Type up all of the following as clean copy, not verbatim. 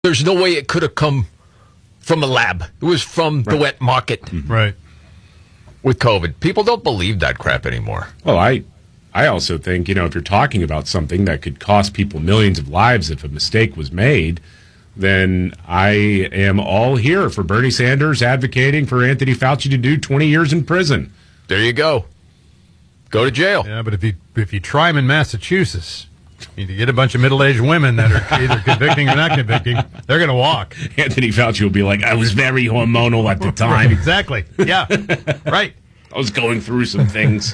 There's no way it could have come from a lab. It was from the wet market. Mm-hmm. Right. With COVID. People don't believe that crap anymore. Well, I also think, if you're talking about something that could cost people millions of lives if a mistake was made, then I am all here for Bernie Sanders advocating for Anthony Fauci to do 20 years in prison. There you go. Go to jail. Yeah, but if you try him in Massachusetts, you get a bunch of middle-aged women that are either convicting or not convicting, they're going to walk. Anthony Fauci will be like, I was very hormonal at the time. Right, exactly. Yeah. Right. I was going through some things.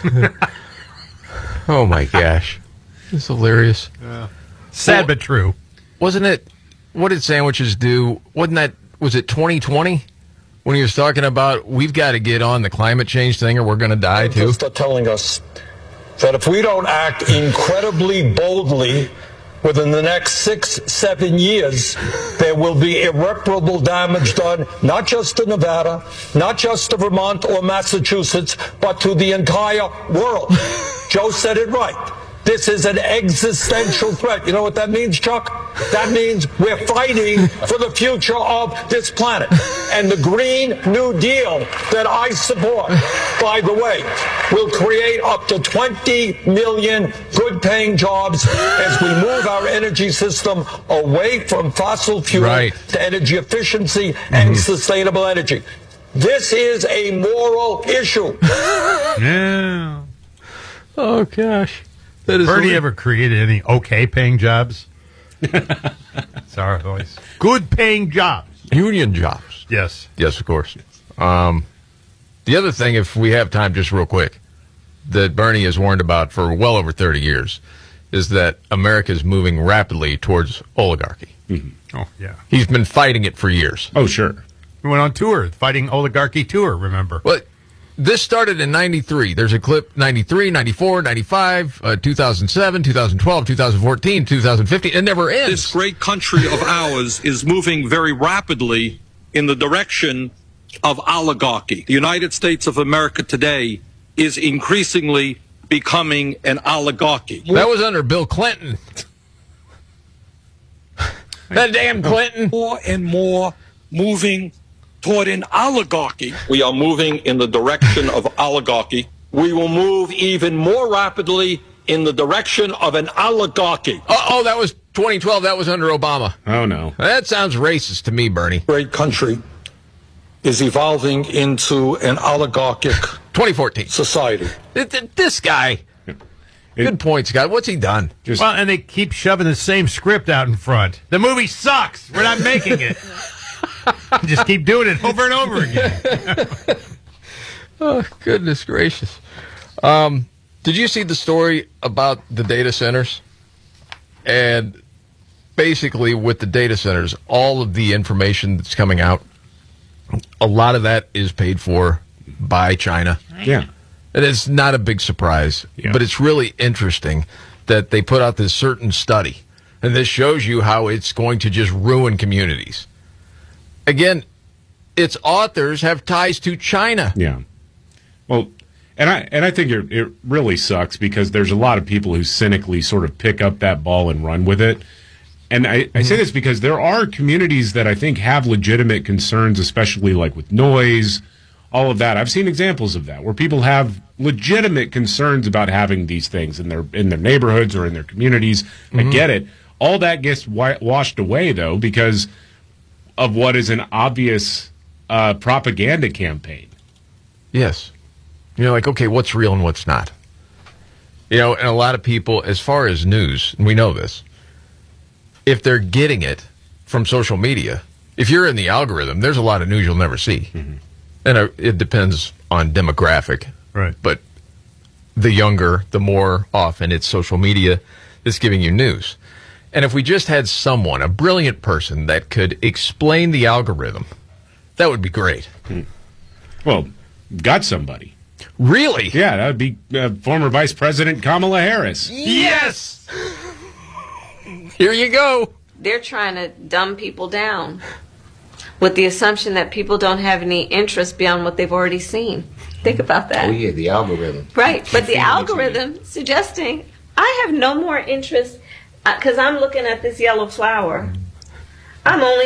Oh, my gosh. It's hilarious. Sad but true. Wasn't it, what did Sandwiches do? Was it 2020? When he was talking about, we've got to get on the climate change thing or we're going to die too? Scientists are telling us that if we don't act incredibly boldly within the next 6-7 years, there will be irreparable damage done, not just to Nevada, not just to Vermont or Massachusetts, but to the entire world. Joe said it right. This is an existential threat. You know what that means, Chuck? That means we're fighting for the future of this planet. And the Green New Deal that I support, by the way, will create up to 20 million good-paying jobs as we move our energy system away from fossil fuel to energy efficiency and sustainable energy. This is a moral issue. Yeah. Oh, gosh. Bernie ever created any okay-paying jobs? Sorry, boys. Good-paying jobs. Union jobs. Yes. Yes, of course. The other thing, if we have time, just real quick, that Bernie has warned about for well over 30 years is that America is moving rapidly towards oligarchy. Mm-hmm. Oh, yeah. He's been fighting it for years. Oh, sure. We went on tour, fighting oligarchy tour, remember? Well, this started in 93. There's a clip 93, 94, 95, 2007, 2012, 2014, 2015. It never ends. This great country of ours is moving very rapidly in the direction of oligarchy. The United States of America today is increasingly becoming an oligarchy. That was under Bill Clinton. That damn Clinton. More and more moving toward an oligarchy. We are moving in the direction of oligarchy. We will move even more rapidly in the direction of an oligarchy. Oh, that was 2012. That was under Obama. Oh, no. That sounds racist to me, Bernie. Great country is evolving into an oligarchic 2014 society. This guy. Good point, Scott. What's he done? Well, and they keep shoving the same script out in front. The movie sucks. We're not making it. Just keep doing it over and over again. Oh, goodness gracious. Did you see the story about the data centers? And basically with the data centers, all of the information that's coming out, a lot of that is paid for by China. Yeah. And it's not a big surprise, but it's really interesting that they put out this certain study. And this shows you how it's going to just ruin communities. Again, its authors have ties to China. Yeah. Well, and I think it really sucks because there's a lot of people who cynically sort of pick up that ball and run with it. And I say this because there are communities that I think have legitimate concerns, especially like with noise, all of that. I've seen examples of that where people have legitimate concerns about having these things in their neighborhoods or in their communities. I get it. All that gets washed away, though, because of what is an obvious propaganda campaign. Yes. You're like, okay, what's real and what's not? And a lot of people, as far as news, and we know this, if they're getting it from social media, if you're in the algorithm, there's a lot of news you'll never see. Mm-hmm. And it depends on demographic. Right. But the younger, the more often it's social media that's giving you news. And if we just had someone, a brilliant person, that could explain the algorithm, that would be great. Well, got somebody. Really? Yeah, that would be former Vice President Kamala Harris. Yes! Here you go. They're trying to dumb people down with the assumption that people don't have any interest beyond what they've already seen. Think about that. Oh, yeah, the algorithm. Right, but the algorithm suggesting I have no more interest because I'm looking at this yellow flower. I'm only